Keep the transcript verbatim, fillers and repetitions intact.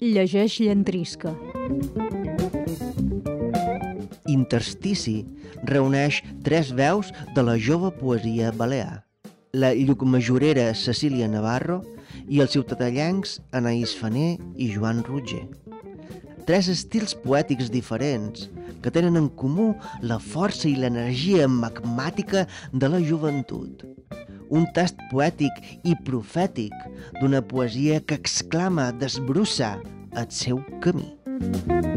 llegeix Llentrisca. Interstici reuneix tres veus de la jove poesia balear: la llucmajorera Cecília Navarro i els ciutadellencs Anaïs Faner i Joan Roger. Tres estils poètics diferents que tenen en comú la força i l'energia magmàtica de la joventut. Un tast poètic i profètic d'una poesia que exclama, desbrossa el seu camí.